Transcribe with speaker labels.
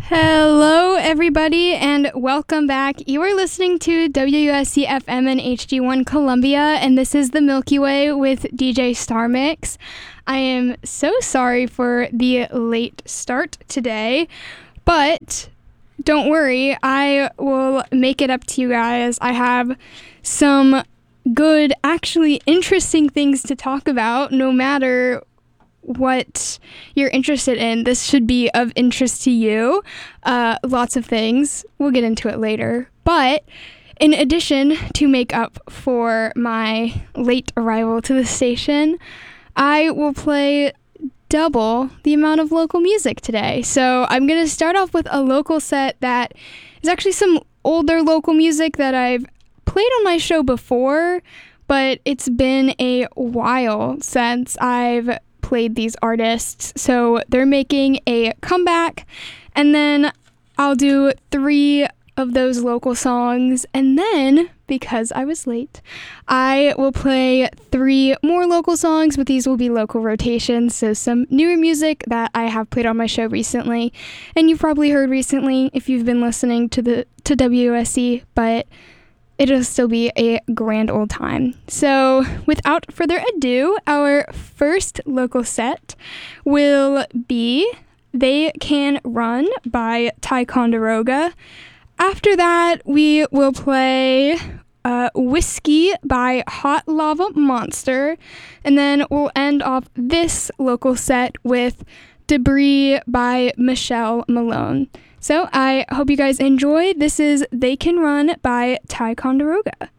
Speaker 1: Hello, everybody, and welcome back. You are listening to WUSC FM and HD1 Columbia, and this is the Milky Way with DJ Star Mix. I am so sorry for the late start today, but don't worry, I will make it up to you guys. I have some good, actually interesting things to talk about, no matter what you're interested in. This should be of interest to you. Lots of things. We'll get into it later. But in addition to make up for my late arrival to the station, I will play double the amount of local music today. So I'm going to start off with a local set that is actually some older local music that I've played on my show before, but it's been a while since I've played these artists, so they're making a comeback, and then I'll do 3 of those local songs, and then, because I was late, I will play 3 more local songs, but these will be local rotations, so some newer music that I have played on my show recently, and you've probably heard recently if you've been listening to WSC, but it'll still be a grand old time. So without further ado, our first local set will be They Can Run by Ticonderoga. After that, we will play Whiskey by Hot Lava Monster. And then we'll end off this local set with Debris by Michelle Malone. So I hope you guys enjoy. This is They Can Run by Ticonderoga.